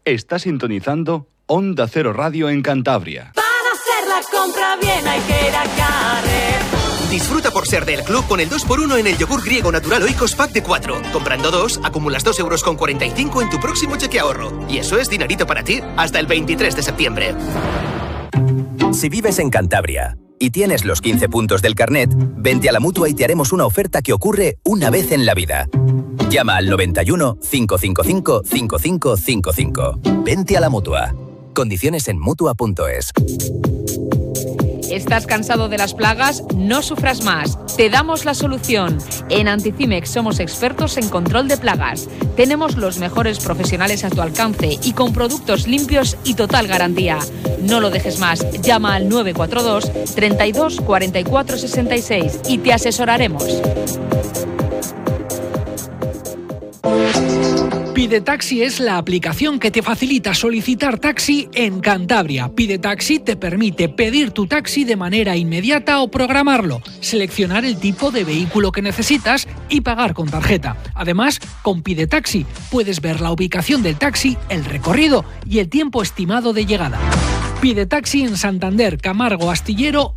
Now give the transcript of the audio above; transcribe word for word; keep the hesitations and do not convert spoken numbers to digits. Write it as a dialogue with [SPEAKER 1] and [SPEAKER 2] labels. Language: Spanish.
[SPEAKER 1] Está sintonizando Onda Cero Radio en Cantabria.
[SPEAKER 2] Para hacer la compra bien hay que ir a Carrer.
[SPEAKER 3] Disfruta por ser del club con el dos por uno en el yogur griego natural Oikos Pack de cuatro. Comprando dos, acumulas dos euros con cuarenta y cinco en tu próximo cheque ahorro. Y eso es dinerito para ti hasta el veintitrés de septiembre.
[SPEAKER 4] Si vives en Cantabria y tienes los quince puntos del carnet, vente a la Mutua y te haremos una oferta que ocurre una vez en la vida. Llama al noventa y uno, cinco cinco cinco, cinco cinco cinco cinco. Vente a la Mutua. Condiciones en mutua punto es.
[SPEAKER 5] ¿Estás cansado de las plagas? No sufras más. Te damos la solución. En Anticimex somos expertos en control de plagas. Tenemos los mejores profesionales a tu alcance y con productos limpios y total garantía. No lo dejes más. Llama al nueve cuatro dos, treinta y dos, cuarenta y cuatro, sesenta y seis y te asesoraremos.
[SPEAKER 6] Pide Taxi es la aplicación que te facilita solicitar taxi en Cantabria. Pide Taxi te permite pedir tu taxi de manera inmediata o programarlo, seleccionar el tipo de vehículo que necesitas y pagar con tarjeta. Además, con Pide Taxi puedes ver la ubicación del taxi, el recorrido y el tiempo estimado de llegada. Pide Taxi en Santander, Camargo, Astillero